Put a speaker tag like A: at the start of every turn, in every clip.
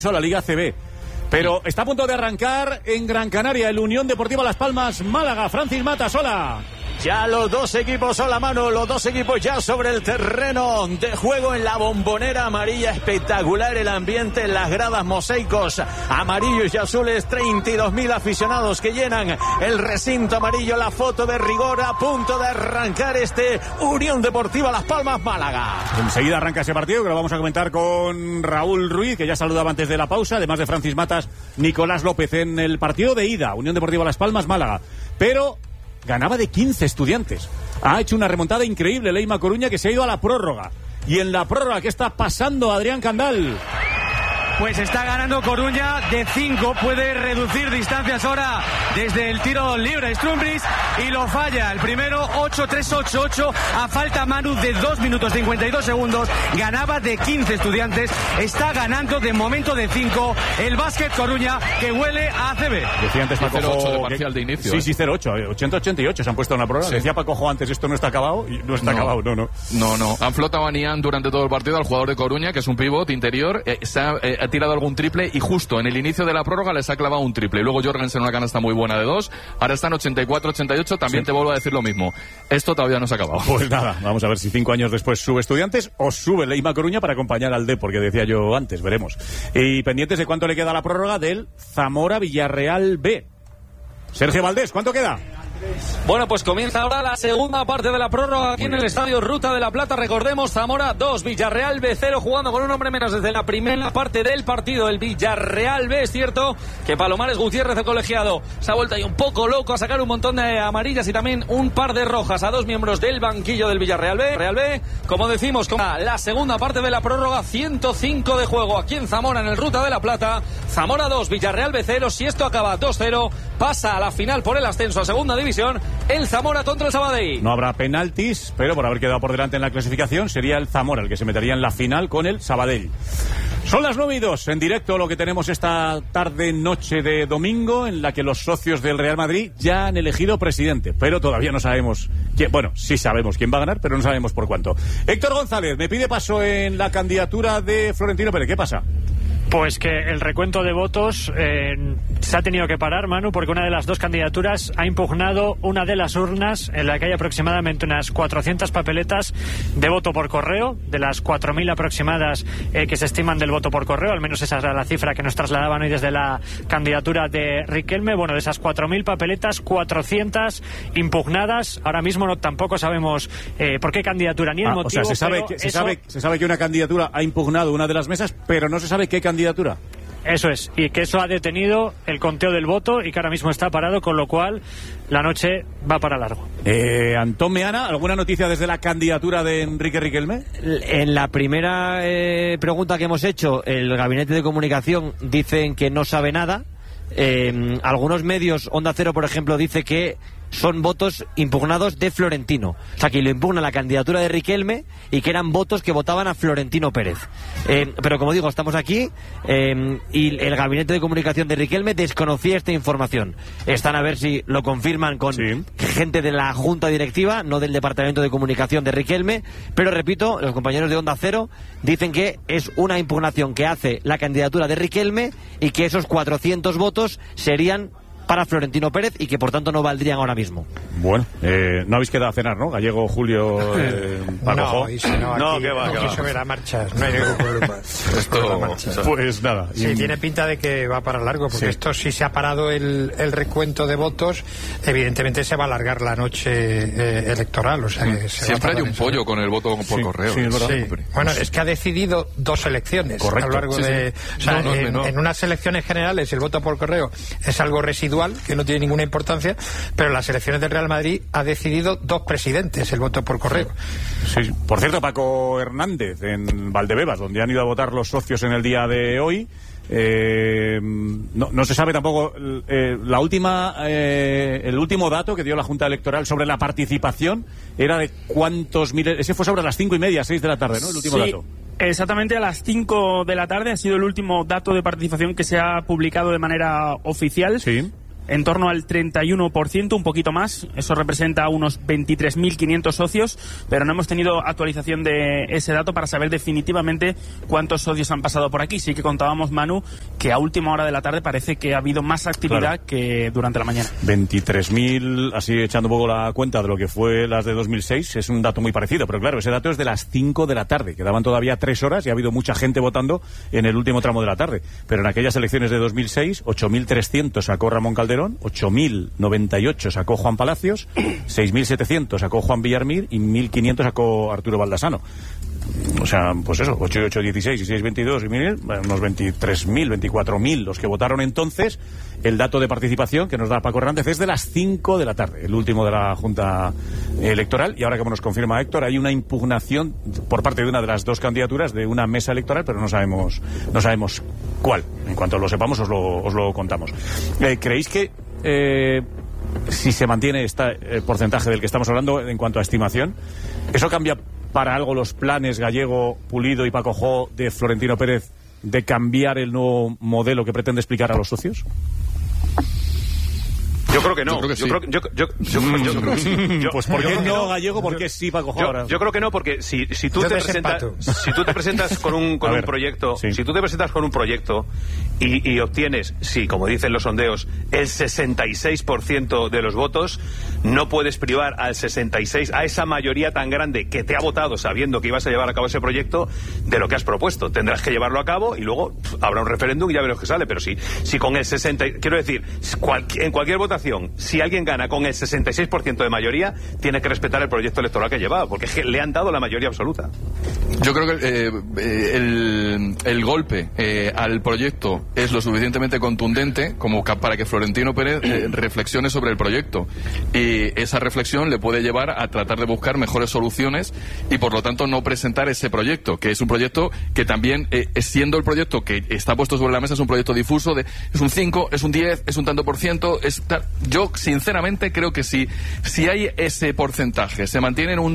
A: la Liga CB. Pero está a punto de arrancar en Gran Canaria el Unión Deportiva Las Palmas Málaga. Francis Matas, hola.
B: Ya los dos equipos son la mano, los dos equipos ya sobre el terreno de juego en la Bombonera amarilla. Espectacular el ambiente en las gradas, mosaicos amarillos y azules, 32.000 aficionados que llenan el recinto amarillo. La foto de rigor a punto de arrancar este Unión Deportiva Las Palmas Málaga.
A: Enseguida arranca ese partido que lo vamos a comentar con Raúl Ruiz, que ya saludaba antes de la pausa, además de Francis Matas, Nicolás López en el partido de ida, Unión Deportiva Las Palmas Málaga. Pero ganaba de 15 Estudiantes. Ha hecho una remontada increíble Leima Coruña, que se ha ido a la prórroga. Y en la prórroga, ¿qué está pasando, Adrián Candal?
C: Pues está ganando Coruña de 5, puede reducir distancias ahora desde el tiro libre Strumbrist y lo falla. El primero 8-3-8-8 a falta Manu de 2 minutos 52 segundos. Ganaba de 15 Estudiantes, está ganando de momento de 5 el Básquet Coruña, que huele a ACB.
A: Decía antes Paco
D: 0-8 de parcial de inicio.
A: Sí, 0-8, 80-88 se han puesto en la prórroga. Sí. Decía Paco antes, esto no está acabado, y no está acabado, no.
D: Han flotado a Nián durante todo el partido al jugador de Coruña, que es un pivot interior, ha tirado algún triple y justo en el inicio de la prórroga les ha clavado un triple. Y luego Jorgensen una canasta muy buena de 2. Ahora están 84-88. También te vuelvo a decir lo mismo. Esto todavía no se ha acabado.
A: Pues nada, vamos a ver si 5 años después sube Estudiantes o sube Leima Coruña para acompañar al Depor, que decía yo antes, veremos. Y pendientes de cuánto le queda a la prórroga del Zamora Villarreal B. Sergio Valdés, ¿cuánto queda?
E: Bueno, pues comienza ahora la segunda parte de la prórroga aquí en el Estadio Ruta de la Plata. Recordemos, Zamora 2, Villarreal B 0, jugando con un hombre menos desde la primera parte del partido. El Villarreal B, es cierto que Palomares Gutiérrez, el colegiado, se ha vuelto ahí un poco loco a sacar un montón de amarillas y también un par de rojas a 2 miembros del banquillo del Villarreal B. Real B, como decimos, con la segunda parte de la prórroga, 105 de juego aquí en Zamora, en el Ruta de la Plata. Zamora 2, Villarreal B 0. Si esto acaba 2-0, pasa a la final por el ascenso a segunda división el Zamora contra el Sabadell.
A: No habrá penaltis, pero por haber quedado por delante en la clasificación sería el Zamora el que se metería en la final con el Sabadell. Son las 9:02, en directo lo que tenemos esta tarde-noche de domingo, en la que los socios del Real Madrid ya han elegido presidente, pero todavía no sabemos quién. Bueno, sí sabemos quién va a ganar, pero no sabemos por cuánto. Héctor González me pide paso en la candidatura de Florentino Pérez. ¿Qué pasa?
F: Pues que el recuento de votos se ha tenido que parar, Manu, porque una de las dos candidaturas ha impugnado una de las urnas en la que hay aproximadamente unas 400 papeletas de voto por correo, de las 4.000 aproximadas que se estiman del voto por correo, al menos esa era la cifra que nos trasladaban hoy desde la candidatura de Riquelme. Bueno, de esas 4.000 papeletas, 400 impugnadas. Ahora mismo tampoco sabemos por qué candidatura ni el motivo.
A: O sea, se sabe que una candidatura ha impugnado una de las mesas, pero no se sabe qué candidatura.
F: Eso es, y que eso ha detenido el conteo del voto y que ahora mismo está parado, con lo cual la noche va para largo.
A: Antón Meana, ¿alguna noticia desde la candidatura de Enrique Riquelme?
G: En la primera pregunta que hemos hecho, el gabinete de comunicación dicen que no sabe nada. Algunos medios, Onda Cero por ejemplo, dice que son votos impugnados de Florentino, o sea que lo impugna la candidatura de Riquelme y que eran votos que votaban a Florentino Pérez, pero como digo, estamos aquí y el gabinete de comunicación de Riquelme desconocía esta información. Están a ver si lo confirman con gente de la junta directiva, no del departamento de comunicación de Riquelme, pero repito, los compañeros de Onda Cero dicen que es una impugnación que hace la candidatura de Riquelme y que esos 400 votos serían para Florentino Pérez y que por tanto no valdrían ahora mismo.
A: Bueno, no habéis quedado a cenar, ¿no? Gallego, Julio, Paco.
H: No, que va. Aquí sobre la marcha, no hay ningún problema.
A: Pues nada.
H: Sí, tiene pinta de que va para largo, porque esto si se ha parado el recuento de votos, evidentemente se va a alargar la noche electoral. O sea que
D: siempre hay un pollo con el voto por correo.
A: Sí, es verdad.
H: Sí. Bueno, es que ha decidido 2 elecciones.
A: Correcto.
H: A lo largo de... O sea, en unas elecciones generales el voto por correo es algo residual, que no tiene ninguna importancia, pero en las elecciones del Real Madrid ha decidido 2 presidentes el voto por correo.
A: Sí. Por cierto, Paco Hernández en Valdebebas, donde han ido a votar los socios en el día de hoy, no se sabe tampoco el último dato que dio la Junta Electoral sobre la participación era de cuántos miles. Ese fue sobre las 5:30, 6 de la tarde, ¿no? El último dato.
I: Exactamente, a las 5 de la tarde ha sido el último dato de participación que se ha publicado de manera oficial.
A: Sí.
I: en torno al 31%, un poquito más. Eso representa unos 23.500 socios, pero no hemos tenido actualización de ese dato para saber definitivamente cuántos socios han pasado por aquí. Sí que contábamos, Manu, que a última hora de la tarde parece que ha habido más actividad que durante la mañana.
A: 23.000, así echando un poco la cuenta de lo que fue las de 2006, es un dato muy parecido, pero claro, ese dato es de las 5 de la tarde, quedaban todavía 3 horas y ha habido mucha gente votando en el último tramo de la tarde, pero en aquellas elecciones de 2006, 8.300 sacó Ramón Calderón, 8.098 sacó Juan Palacios, 6.700 sacó Juan Villarmir y 1.500 sacó Arturo Baldasano. O sea, pues eso, 8 y 8, 16 y 6, 22 y 1.000, unos 23.000, 24.000 los que votaron entonces. El dato de participación que nos da Paco Hernández es de las 5 de la tarde, el último de la Junta Electoral. Y ahora, como nos confirma Héctor, hay una impugnación por parte de una de las dos candidaturas de una mesa electoral, pero no sabemos cuál. En cuanto lo sepamos, os lo contamos. ¿Creéis que si se mantiene este porcentaje del que estamos hablando en cuanto a estimación, eso cambia para algo los planes Gallego, Pulido y Paco Jo de Florentino Pérez de cambiar el nuevo modelo que pretende explicar a los socios?
J: Yo creo que no.
A: Pues ¿por qué no, Gallego? ¿Por qué sí, Paco Jo ahora?
J: Yo creo que no, porque si tú te presentas con un proyecto, sí. Si tú te presentas con un proyecto y obtienes, sí, como dicen los sondeos, el 66% de los votos, no puedes privar al 66%, a esa mayoría tan grande que te ha votado sabiendo que ibas a llevar a cabo ese proyecto, de lo que has propuesto. Tendrás que llevarlo a cabo y luego habrá un referéndum y ya veremos qué sale. Pero si con el 60%, quiero decir, en cualquier votación, si alguien gana con el 66% de mayoría, tiene que respetar el proyecto electoral que llevaba, porque es que le han dado la mayoría absoluta.
D: Yo creo que el golpe al proyecto es lo suficientemente contundente como para que Florentino Pérez reflexione sobre el proyecto, y esa reflexión le puede llevar a tratar de buscar mejores soluciones y por lo tanto no presentar ese proyecto, que es un proyecto que también, siendo el proyecto que está puesto sobre la mesa, es un proyecto difuso, es un 5, es un 10, es un tanto por ciento, yo sinceramente creo que si hay ese porcentaje, se mantiene en un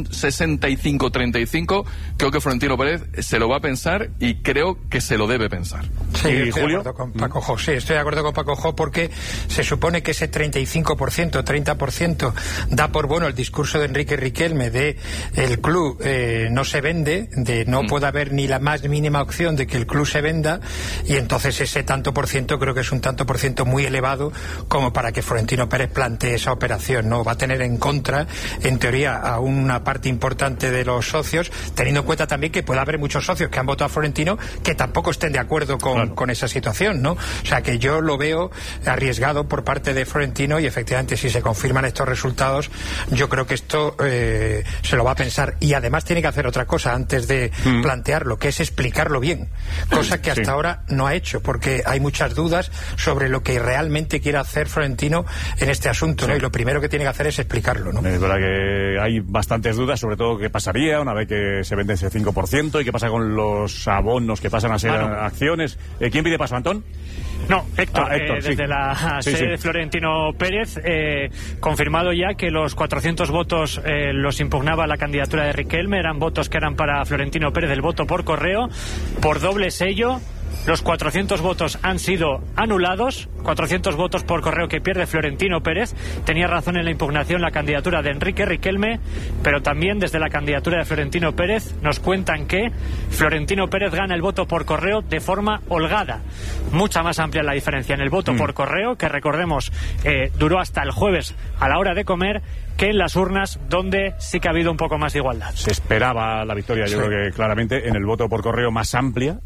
D: 65-35, creo que Florentino Pérez se lo va a pensar y creo que se lo debe pensar.
H: Sí, estoy de acuerdo con Paco Jo, estoy de acuerdo con Paco Jo, porque se supone que ese 35%, 30% da por bueno el discurso de Enrique Riquelme de el club no se vende, de no puede haber ni la más mínima opción de que el club se venda, y entonces ese tanto por ciento creo que es un tanto por ciento muy elevado como para que Florentino Pérez plantee esa operación, ¿no? Va a tener en contra, en teoría, a una parte importante de los socios, teniendo en cuenta también que puede haber muchos socios que han votado a Florentino que tampoco estén de acuerdo con esa situación, ¿no? O sea, que yo lo veo arriesgado por parte de Florentino, y efectivamente si se confirman estos resultados, yo creo que esto se lo va a pensar, y además tiene que hacer otra cosa antes de plantearlo, que es explicarlo bien, cosa que hasta ahora no ha hecho, porque hay muchas dudas sobre lo que realmente quiere hacer Florentino en este asunto, ¿no? Y lo primero que tiene que hacer es explicarlo, ¿no?
A: Es verdad que hay bastantes dudas, sobre todo qué pasaría una vez que se vende ese 5% y qué pasa con los abonos que pasan a ser acciones. ¿Quién pide paso, Antón?
F: No, Héctor,
A: sí.
F: Desde la sede de Florentino Pérez, confirmado ya que los 400 votos los impugnaba la candidatura de Riquelme, eran votos que eran para Florentino Pérez, el voto por correo, por doble sello. Los 400 votos han sido anulados, 400 votos por correo que pierde Florentino Pérez. Tenía razón en la impugnación la candidatura de Enrique Riquelme, pero también desde la candidatura de Florentino Pérez nos cuentan que Florentino Pérez gana el voto por correo de forma holgada. Mucha más amplia la diferencia en el voto por correo, que recordemos duró hasta el jueves a la hora de comer, que en las urnas, donde sí que ha habido un poco más de igualdad.
A: Se esperaba la victoria, yo creo que claramente, en el voto por correo más amplia,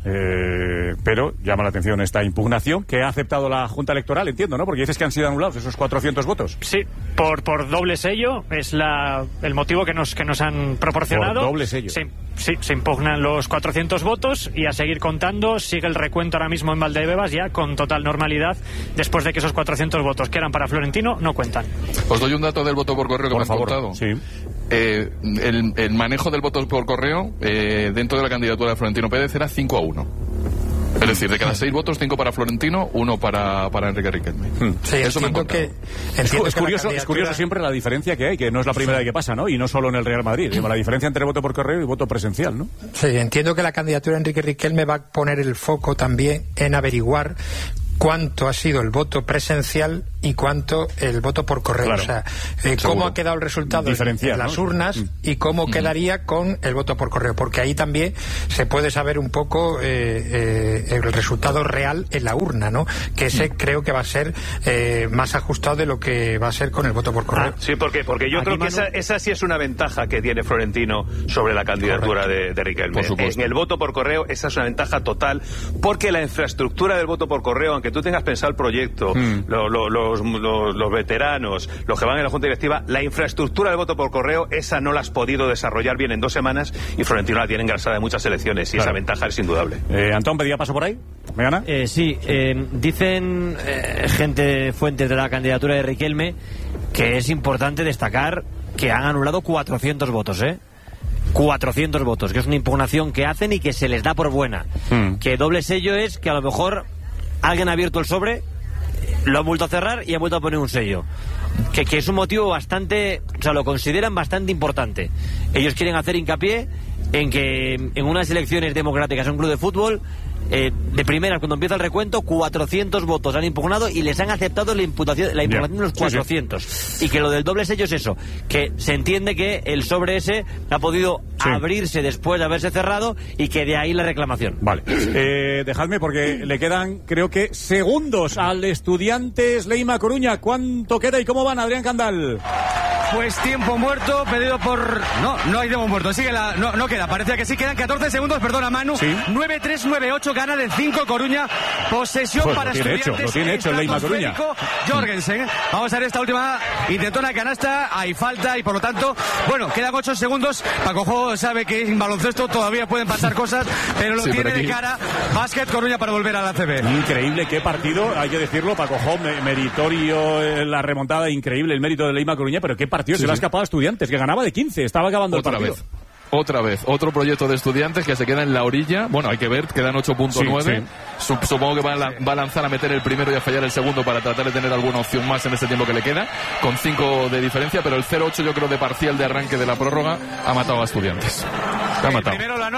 A: pero llama la atención esta impugnación que ha aceptado la Junta Electoral, entiendo, ¿no? Porque dices que han sido anulados esos 400 votos.
F: Sí, por doble sello, es el motivo que nos han proporcionado.
A: Por doble sello.
F: Sí, se impugnan los 400 votos y a seguir contando. Sigue el recuento ahora mismo en Valdebebas ya con total normalidad, después de que esos 400 votos que eran para Florentino no cuentan.
D: Os doy un dato del voto por correo que me has contado.
A: Sí.
D: El manejo del voto por correo dentro de la candidatura de Florentino Pérez era 5-1. Es decir, de cada 6 votos, 5 para Florentino, 1 para Enrique Riquelme.
H: Sí, eso me
A: es curioso siempre la diferencia que hay, que no es la primera vez que pasa, ¿no? Y no solo en el Real Madrid, la diferencia entre voto por correo y voto presencial, ¿no?
H: Sí, entiendo que la candidatura de Enrique Riquelme va a poner el foco también en averiguar cuánto ha sido el voto presencial y cuánto el voto por correo.
A: Claro.
H: O sea, cómo ha quedado el resultado en las urnas y cómo quedaría con el voto por correo, porque ahí también se puede saber un poco el resultado real en la urna, ¿no? Que ese creo que va a ser más ajustado de lo que va a ser con el voto por correo.
J: Sí, porque yo creo que esa sí es una ventaja que tiene Florentino sobre la candidatura de Riquelme. En el voto por correo esa es una ventaja total, porque la infraestructura del voto por correo, aunque tú tengas pensado el proyecto, los veteranos, los que van en la Junta Directiva, la infraestructura del voto por correo, esa no la has podido desarrollar bien en 2 semanas, y Florentino la tiene engrasada en muchas elecciones, y esa ventaja es indudable.
A: Antón, ¿pedía paso por ahí? ¿Me gana?
G: Sí, dicen fuentes de la candidatura de Riquelme, que es importante destacar que han anulado 400 votos, 400 votos, que es una impugnación que hacen y que se les da por buena. Que doble sello es que a lo mejor alguien ha abierto el sobre, lo ha vuelto a cerrar y ha vuelto a poner un sello. Que es un motivo bastante, o sea, lo consideran bastante importante. Ellos quieren hacer hincapié en que en unas elecciones democráticas en un club de fútbol, de primeras, cuando empieza el recuento, 400 votos han impugnado y les han aceptado la impugnación de los 400. Sí. Y que lo del doble sello es eso, que se entiende que el sobre ese ha podido abrirse después de haberse cerrado y que de ahí la reclamación.
A: Vale. Dejadme, porque le quedan, creo que, segundos al Estudiantes Leima Coruña. ¿Cuánto queda y cómo van, Adrián Candal?
C: Pues tiempo muerto, pedido por... No hay tiempo muerto, sigue no queda, parecía que sí, quedan 14 segundos, perdona Manu. ¿Sí? 9-3, 9-8, gana de 5 Coruña, posesión
A: pues
C: para Estudiantes.
A: Lo tiene hecho el Leima Coruña.
C: Jorgensen, vamos a ver esta última, intentó una canasta, hay falta y por lo tanto, bueno, quedan 8 segundos, Paco Jo sabe que en baloncesto todavía pueden pasar cosas, pero lo tiene de cara, básquet Coruña para volver a la ACB.
A: Increíble, qué partido, hay que decirlo, Paco Jo, meritorio, la remontada, increíble el mérito de Leima Coruña, pero qué partido se le ha escapado a Estudiantes, que ganaba de 15, estaba acabando el partido.
D: Otra vez, otro proyecto de Estudiantes que se queda en la orilla. Bueno, hay que ver, quedan 8.9. Supongo que va a lanzar a meter el primero y a fallar el segundo para tratar de tener alguna opción más en este tiempo que le queda, con 5 de diferencia, pero el 0-8 yo creo de parcial de arranque de la prórroga ha matado a Estudiantes.
C: El primero la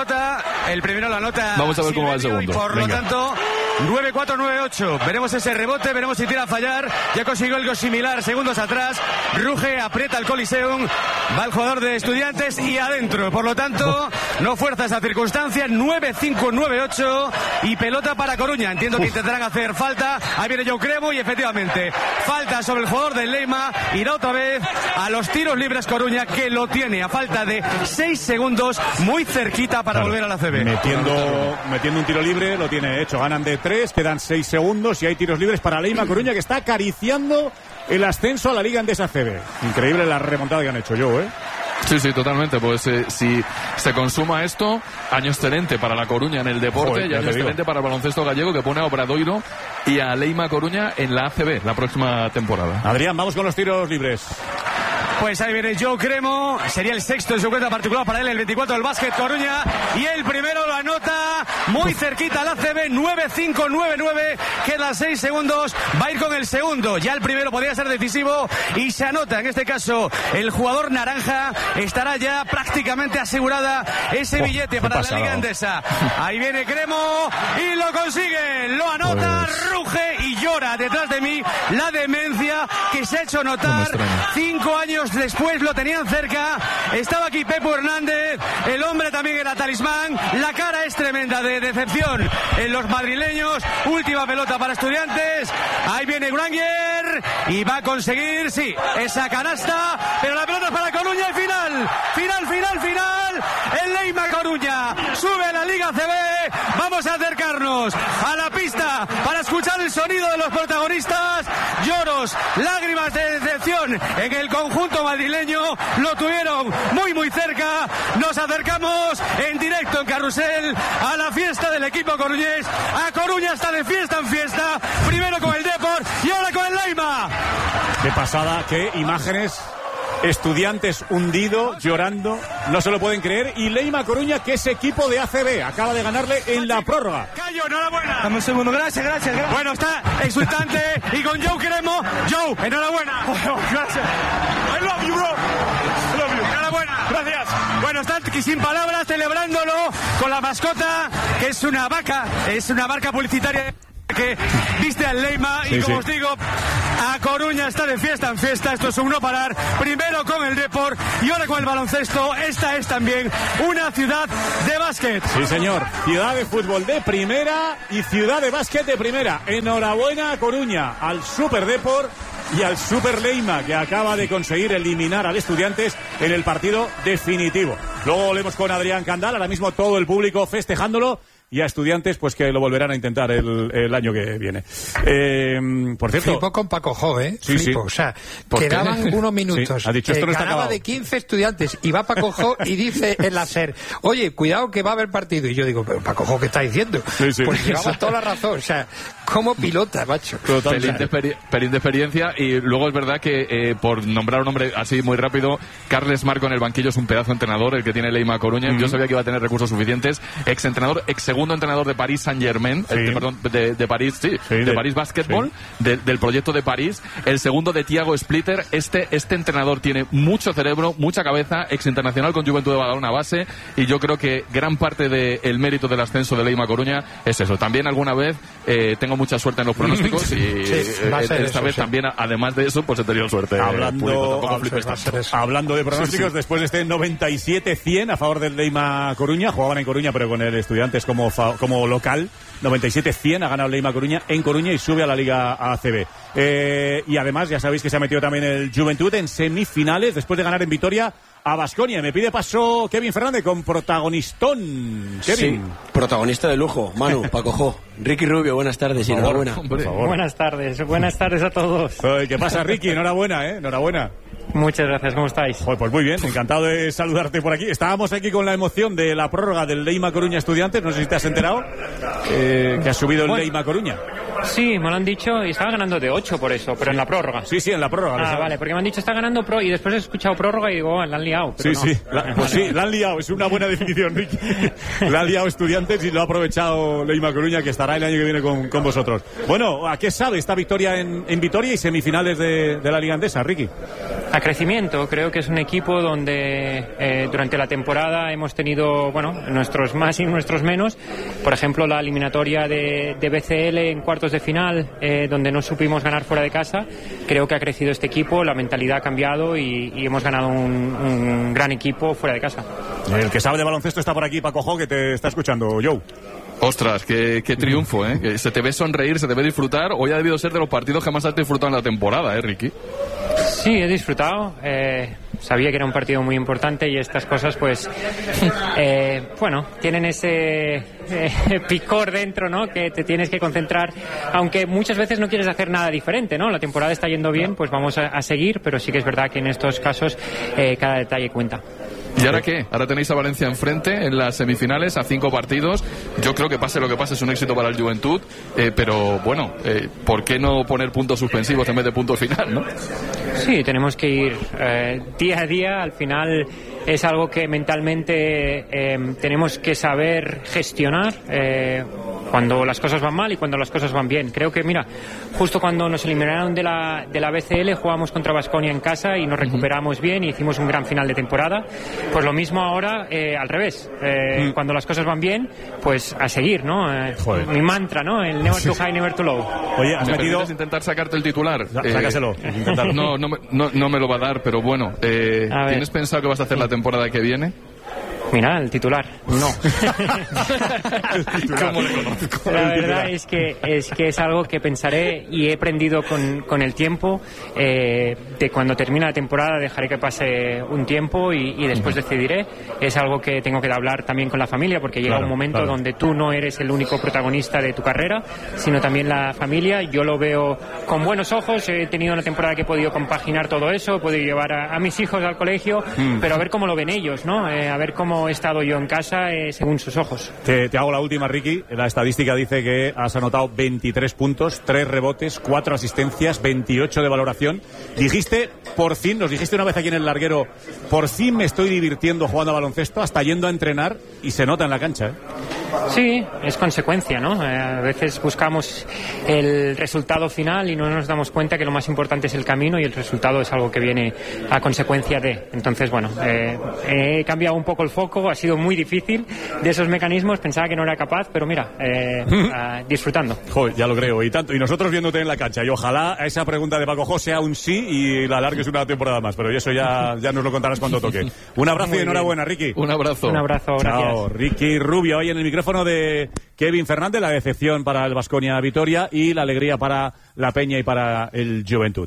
C: nota.
D: Vamos a ver cómo va el segundo.
C: Por lo tanto, 9-4, 9-8. Veremos ese rebote, veremos si tira a fallar. Ya consiguió algo similar segundos atrás. Ruge, aprieta el Coliseum. Va el jugador de Estudiantes y adentro. Por lo tanto, no fuerza esa circunstancia. 9-5, 9-8. Y pelota para Coruña. Entiendo que intentarán hacer falta. Ahí viene Joe Cremo y efectivamente, falta sobre el jugador del Leima. Irá otra vez a los tiros libres Coruña, que lo tiene a falta de 6 segundos. Muy cerquita para volver a la CB.
A: Metiendo un tiro libre, lo tiene hecho. Ganan de 3, quedan 6 segundos y hay tiros libres para Leima Coruña, que está acariciando el ascenso a la Liga Endesa CB. Increíble la remontada que han hecho, Joe,
D: Sí, totalmente. Pues si se consuma esto, año excelente para la Coruña en el deporte y año excelente para el baloncesto gallego, que pone a Obradoiro y a Leima Coruña en la ACB la próxima temporada.
A: Adrián, vamos con los tiros libres.
C: Pues ahí viene Joe Cremo, sería el sexto en su cuenta particular para él, el 24 del básquet Coruña, y el primero lo anota muy cerquita al ACB, 9-5, 9-9, quedan 6 segundos, va a ir con el segundo, ya el primero podría ser decisivo y se anota, en este caso el jugador naranja, estará ya prácticamente asegurada ese billete para la Liga Endesa. Ahí viene Cremo y lo consigue, lo anota, ruge y llora detrás de mí la demencia que se ha hecho notar 5 años después, lo tenían cerca, estaba aquí Pepo Hernández, el hombre también era talismán, la cara es tremenda de decepción en los madrileños, última pelota para Estudiantes, ahí viene Granger y va a conseguir, sí, esa canasta, pero la pelota es para Coruña y final, el Leima Coruña sube a la Liga CB, vamos a acercarnos a la pista para escuchar el sonido de los protagonistas, lloros, lágrimas de decepción en el conjunto madrileño, lo tuvieron muy cerca, nos acercamos en directo en Carrusel a la fiesta del equipo coruñés, a Coruña está de fiesta en fiesta, primero con el Depor y ahora con el Leima.
A: Qué pasada, qué imágenes. Estudiantes hundido, llorando, no se lo pueden creer. Y Leima Coruña, que es equipo de ACB, acaba de ganarle en la prórroga.
C: Cayo, enhorabuena. Dame un segundo, gracias. Bueno, está exultante y con Joe Cremo. Joe, enhorabuena. Gracias. I love you, bro. I love you. Enhorabuena. Gracias. Bueno, está aquí sin palabras celebrándolo con la mascota, que es una vaca publicitaria que viste al Leima y como os digo, a Coruña está de fiesta en fiesta. Esto es un no parar, primero con el Depor y ahora con el baloncesto. Esta es también una ciudad de básquet.
A: Sí, señor, ciudad de fútbol de primera y ciudad de básquet de primera. Enhorabuena a Coruña, al Super Depor y al Super Leima, que acaba de conseguir eliminar al Estudiantes en el partido definitivo. Luego volvemos con Adrián Candal, ahora mismo todo el público festejándolo, y a Estudiantes pues que lo volverán a intentar el año que viene. Por cierto,
H: flipo con Paco Jo,
A: Sí, sí.
H: O sea, quedaban unos minutos.
A: Sí, ha dicho, esto no está
H: ganaba
A: acabado.
H: de 15 Estudiantes y va Paco Jo y dice en la SER, oye, cuidado que va a haber partido. Y yo digo, pero Paco Jo, ¿qué está diciendo?
A: Sí.
H: Pues llevaba toda la razón. O sea, ¿cómo pilota, macho?
D: Pelín de experiencia. Y luego es verdad que, por nombrar un nombre así muy rápido, Carles Marco en el banquillo es un pedazo de entrenador, el que tiene Leima Coruña. Yo sabía que iba a tener recursos suficientes. Ex entrenador, ex segundo entrenador de París Saint-Germain, perdón, de París, de París Basketball, del proyecto de París. El segundo de Thiago Splitter. Este entrenador tiene mucho cerebro, mucha cabeza, ex internacional con Juventud de Badalona base, y yo creo que gran parte del mérito del ascenso de Leima Coruña es eso. También alguna vez tengo mucha suerte en los pronósticos y esta vez también, además de eso, pues he tenido suerte.
A: Hablando de pronósticos, después de este 97-100 a favor del Leima Coruña, jugaban en Coruña pero con el Estudiantes como local, 97-100 ha ganado Leima Coruña en Coruña y sube a la Liga ACB. Y además ya sabéis que se ha metido también el Juventud en semifinales después de ganar en Vitoria a Baskonia. Me pide paso Kevin Fernández con protagonistón. Kevin.
K: Sí, protagonista de lujo, Manu, Paco Jo. Ricky Rubio, buenas tardes y enhorabuena.
A: Por favor.
F: Buenas tardes a todos.
A: ¿Qué pasa, Ricky? Enhorabuena, enhorabuena.
F: Muchas gracias, ¿cómo estáis?
A: Pues muy bien, encantado de saludarte por aquí. Estábamos aquí con la emoción de la prórroga del Leima Coruña Estudiantes, no sé si te has enterado, que ha subido el Leima Coruña.
F: Sí, me lo han dicho y estaba ganando de 8 por eso, pero en la prórroga.
A: Sí, en la prórroga.
F: Vale, porque me han dicho está ganando y después he escuchado prórroga y digo, la han liado. Pero
A: la han liado, es una buena definición, Ricky. La han liado Estudiantes y lo ha aprovechado Leima Coruña, que estará el año que viene con vosotros. Bueno, ¿a qué sabe esta victoria en Vitoria y semifinales de la Liga Andesa, Ricky?
F: A crecimiento, creo que es un equipo donde durante la temporada hemos tenido, nuestros más y nuestros menos. Por ejemplo, la eliminatoria de BCL en cuartos de final, donde no supimos ganar fuera de casa. Creo que ha crecido este equipo, la mentalidad ha cambiado y hemos ganado un gran equipo fuera de casa.
A: El que sabe de baloncesto está por aquí, Paco Jo, que te está escuchando, Joe.
D: Ostras, qué triunfo, que se te ve sonreír, se te ve disfrutar. Hoy ha debido ser de los partidos que más has disfrutado en la temporada, Ricky.
F: Sí, he disfrutado. Sabía que era un partido muy importante y estas cosas, pues, tienen ese picor dentro, ¿no? Que te tienes que concentrar, aunque muchas veces no quieres hacer nada diferente, ¿no? La temporada está yendo bien, pues vamos a seguir, pero sí que es verdad que en estos casos cada detalle cuenta.
D: ¿Y ahora qué? Ahora tenéis a Valencia enfrente en las semifinales a 5 partidos. Yo creo que pase lo que pase es un éxito para el Juventud, pero ¿por qué no poner puntos suspensivos en vez de puntos final, no?
F: Sí, tenemos que ir día a día. Al final es algo que mentalmente tenemos que saber gestionar cuando las cosas van mal y cuando las cosas van bien. Creo que, justo cuando nos eliminaron de la BCL jugamos contra Baskonia en casa y nos recuperamos bien y hicimos un gran final de temporada. Pues lo mismo ahora al revés. Cuando las cosas van bien, pues a seguir, ¿no? Mi mantra, ¿no? El never too high, never too low.
D: Oye, ¿has metido intentar sacarte el titular?
A: Sácaselo.
D: No me lo va a dar, pero bueno. ¿Tienes pensado que vas a hacer la temporada que viene?
F: Mira, el titular. No.
D: ¿Cómo le conozco?
F: La verdad es que es algo que pensaré y he aprendido con el tiempo. De cuando termine la temporada dejaré que pase un tiempo y después decidiré. Es algo que tengo que hablar también con la familia, porque llega un momento donde tú no eres el único protagonista de tu carrera, sino también la familia. Yo lo veo con buenos ojos. He tenido una temporada que he podido compaginar todo eso, he podido llevar a mis hijos al colegio, pero a ver cómo lo ven ellos, ¿no? A ver cómo he estado yo en casa según sus ojos.
A: Te hago la última, Ricky. La estadística dice que has anotado 23 puntos, 3 rebotes, 4 asistencias, 28 de valoración. Dijiste, nos dijiste una vez aquí en el larguero, por fin me estoy divirtiendo jugando a baloncesto, hasta yendo a entrenar, y se nota en la cancha,
L: Sí, es consecuencia, ¿no? A veces buscamos el resultado final y no nos damos cuenta que lo más importante es el camino y el resultado es algo que viene a consecuencia de. Entonces, bueno, he cambiado un poco el foco, ha sido muy difícil de esos mecanismos, pensaba que no era capaz, pero mira, disfrutando.
A: Joder, ya lo creo, y tanto. Y nosotros viéndote en la cancha, y ojalá esa pregunta de Paco Jo sea un sí y la alargues una temporada más, pero eso ya nos lo contarás cuando toque. Un abrazo y enhorabuena, Ricky.
D: Un abrazo.
L: Un abrazo, gracias.
A: Chao, Ricky Rubio, hoy en el micrófono de Kevin Fernández, la decepción para el Baskonia Vitoria y la alegría para la Peña y para el Juventud.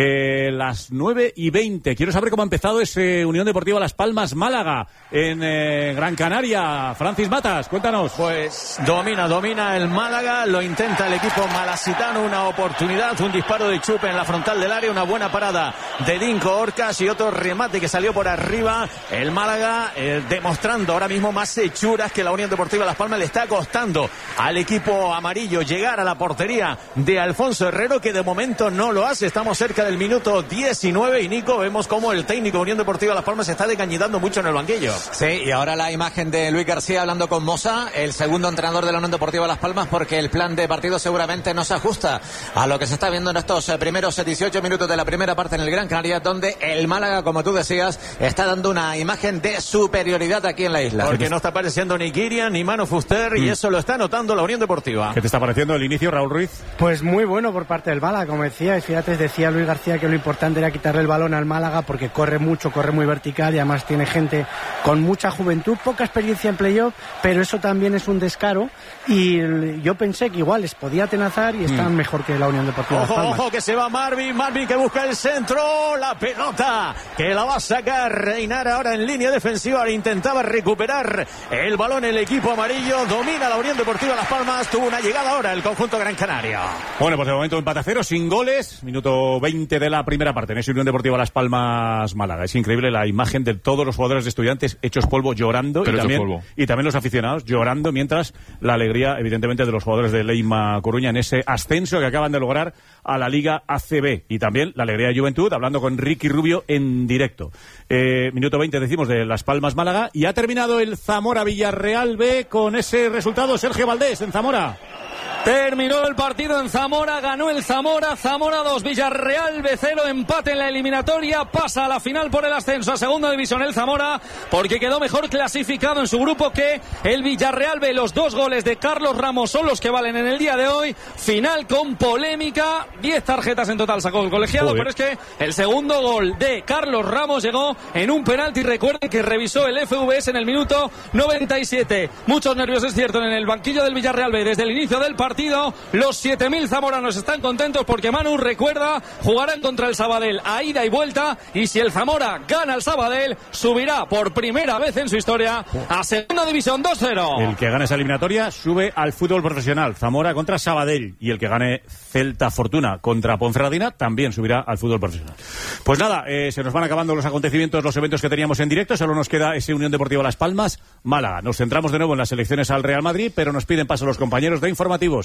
A: Las 9:20, quiero saber cómo ha empezado ese Unión Deportiva Las Palmas Málaga en Gran Canaria. Francis Matas, cuéntanos.
B: Pues domina el Málaga, lo intenta el equipo malasitano, una oportunidad, un disparo de Chupe en la frontal del área, una buena parada de Dinko Orcas y otro remate que salió por arriba. El Málaga demostrando ahora mismo más hechuras que la Unión Deportiva Las Palmas. Le está costando al equipo amarillo llegar a la portería de Alfonso Herrero, que de momento no lo hace. Estamos cerca del minuto 19 y Nico, vemos cómo el técnico de Unión Deportiva Las Palmas se está decañitando mucho en el banquillo.
M: Sí, y ahora la imagen de Luis García hablando con Mosa, el segundo entrenador de la Unión Deportiva Las Palmas, porque el plan de partido seguramente no se ajusta a lo que se está viendo en estos primeros 18 minutos de la primera parte en el Gran Canaria, donde el Málaga, como tú decías, está dando una imagen de superioridad aquí en la isla.
B: Porque no está apareciendo ni Kirian ni Manu Fuster y eso lo está notando la Unión Deportiva.
A: ¿Qué te está pareciendo el inicio, Raúl Ruiz?
N: Pues muy bueno por parte del Málaga, como decía. Fíjate, decía Luis García que lo importante era quitarle el balón al Málaga porque corre mucho, corre muy vertical y además tiene gente con mucha juventud, poca experiencia en playoff, pero eso también es un descaro y yo pensé que igual les podía atenazar y están mejor que la Unión Deportiva Las Palmas.
B: Ojo que se va Marvin que busca el centro, la pelota que la va a sacar Reinar ahora en línea defensiva, intentaba recuperar el balón el equipo amarillo, domina la Unión Deportiva Las Palmas, tuvo una llegada ahora el conjunto Gran Canaria.
A: Bueno, pues de momento empate a 0, sin goles, minuto 20 de la primera parte en esa Unión Deportiva Las Palmas Málaga. Es increíble la imagen de todos los jugadores de Estudiantes hechos polvo llorando y también los aficionados llorando, mientras la alegría evidentemente de los jugadores de Leima Coruña en ese ascenso que acaban de lograr a la Liga ACB, y también la alegría de Juventud, hablando con Ricky Rubio en directo. Minuto 20 decimos de Las Palmas Málaga, y ha terminado el Zamora Villarreal B con ese resultado. Sergio Valdés en Zamora.
E: Terminó el partido en Zamora, ganó el Zamora 2, Villarreal B 0, empate en la eliminatoria, pasa a la final por el ascenso a segunda división el Zamora, porque quedó mejor clasificado en su grupo que el Villarreal B. Los 2 goles de Carlos Ramos son los que valen en el día de hoy, final con polémica, 10 tarjetas en total sacó el colegiado, pero es que el segundo gol de Carlos Ramos llegó en un penalti, recuerden que revisó el FVS en el minuto 97, muchos nervios es cierto en el banquillo del Villarreal B desde el inicio del partido. Los 7.000 zamoranos están contentos porque Manu recuerda, jugarán contra el Sabadell a ida y vuelta, y si el Zamora gana al Sabadell subirá por primera vez en su historia a segunda división 2-0.
A: El que gane esa eliminatoria sube al fútbol profesional, Zamora contra Sabadell, y el que gane Celta Fortuna contra Ponferradina también subirá al fútbol profesional. Pues nada, se nos van acabando los acontecimientos, los eventos que teníamos en directo, solo nos queda ese Unión Deportiva Las Palmas Málaga. Nos centramos de nuevo en las elecciones al Real Madrid, pero nos piden paso los compañeros de informativos.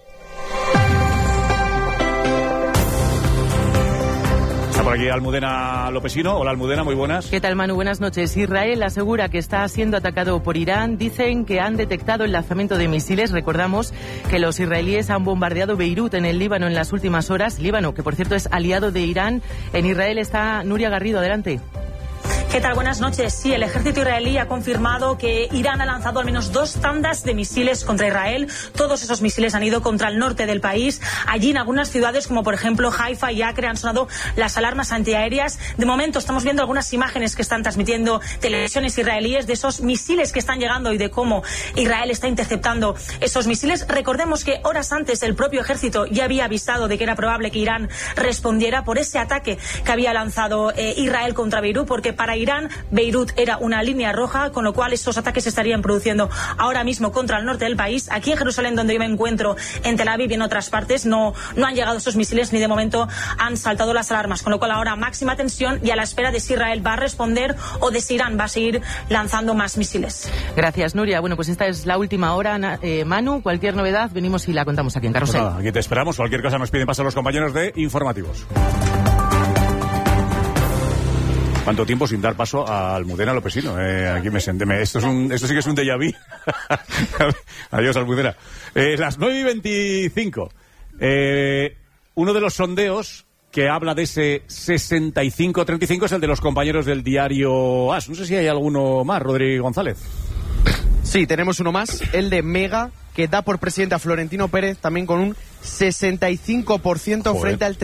A: Está por aquí Almudena Lopesino. Hola Almudena, muy buenas.
O: ¿Qué tal, Manu? Buenas noches. Israel asegura que está siendo atacado por Irán. Dicen que han detectado el lanzamiento de misiles. Recordamos que los israelíes han bombardeado Beirut en el Líbano en las últimas horas. Líbano, que por cierto es aliado de Irán. En Israel está Nuria Garrido. Adelante.
P: ¿Qué tal? Buenas noches. Sí, el ejército israelí ha confirmado que Irán ha lanzado al menos 2 tandas de misiles contra Israel. Todos esos misiles han ido contra el norte del país. Allí en algunas ciudades como por ejemplo Haifa y Acre han sonado las alarmas antiaéreas. De momento estamos viendo algunas imágenes que están transmitiendo televisiones israelíes de esos misiles que están llegando y de cómo Israel está interceptando esos misiles. Recordemos que horas antes el propio ejército ya había avisado de que era probable que Irán respondiera por ese ataque que había lanzado Israel contra Beirut, porque para Irán, Beirut era una línea roja, con lo cual esos ataques se estarían produciendo ahora mismo contra el norte del país. Aquí en Jerusalén, donde yo me encuentro, en Tel Aviv y en otras partes, no han llegado esos misiles ni de momento han saltado las alarmas, con lo cual ahora máxima tensión y a la espera de si Israel va a responder o de si Irán va a seguir lanzando más misiles.
O: Gracias, Nuria. Bueno, pues esta es la última hora. Manu, cualquier novedad, venimos y la contamos aquí en Carrusel.
A: Pues nada, aquí te esperamos. Cualquier cosa nos piden paso a los compañeros de informativos. ¿Cuánto tiempo sin dar paso a Almudena Lopesino? Aquí me senté. Esto sí que es un déjà vu. Adiós, Almudena. Las 9:25. Uno de los sondeos que habla de ese 65-35 es el de los compañeros del diario AS. No sé si hay alguno más, Rodri González.
Q: Sí, tenemos uno más, el de Mega, que da por presidente a Florentino Pérez, también con un 65% frente al